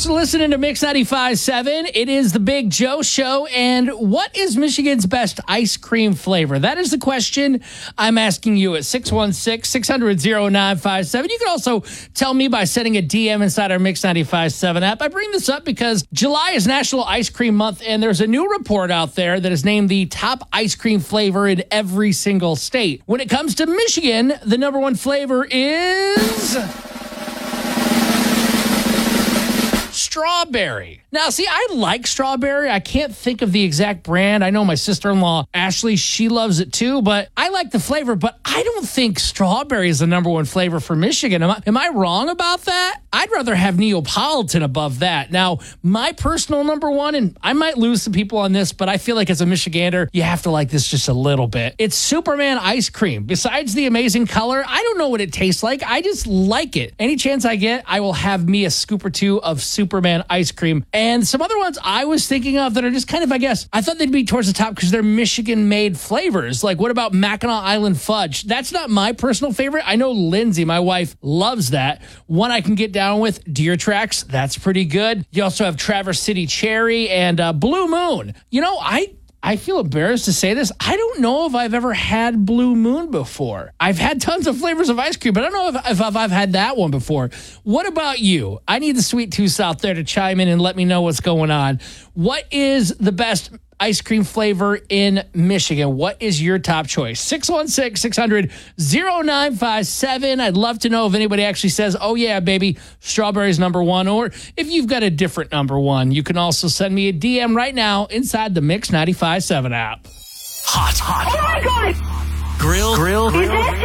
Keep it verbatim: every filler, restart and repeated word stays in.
Thanks for listening to Mix ninety-five point seven. It is the Big Joe Show. And what is Michigan's best ice cream flavor? That is the question I'm asking you at six one six, six hundred, oh nine five seven. You can also tell me by sending a D M inside our Mix ninety-five point seven app. I bring this up because July is National Ice Cream Month, and there's a new report out there that is named the top ice cream flavor in every single state. When it comes to Michigan, the number one flavor is strawberry. Now, see, I like strawberry. I can't think of the exact brand. I know my sister-in-law, Ashley, she loves it too, but I like the flavor, but I don't think strawberry is the number one flavor for Michigan. Am I, am I wrong about that? I'd rather have Neapolitan above that. Now, my personal number one, and I might lose some people on this, but I feel like as a Michigander, you have to like this just a little bit. It's Superman ice cream. Besides the amazing color, I don't know what it tastes like. I just like it. Any chance I get, I will have me a scoop or two of Superman ice cream. And some other ones I was thinking of that are just kind of, I guess, I thought they'd be towards the top because they're Michigan-made flavors. Like, what about Mackinac Island fudge? That's not my personal favorite. I know Lindsay, my wife, loves that. One I can get down with, Deer Tracks. That's pretty good. You also have Traverse City Cherry and uh, Blue Moon. You know, I... I feel embarrassed to say this. I don't know if I've ever had Blue Moon before. I've had tons of flavors of ice cream, but I don't know if, if I've had that one before. What about you? I need the sweet tooth out there to chime in and let me know what's going on. What is the best ice cream flavor in Michigan? What is your top choice? six one six, six hundred, oh nine five seven. I'd love to know if anybody actually says, oh yeah, baby, strawberry's number one. Or if you've got a different number one, you can also send me a D M right now inside the Mix ninety-five point seven app. Hot, hot, Oh my God! grill, grill, grill.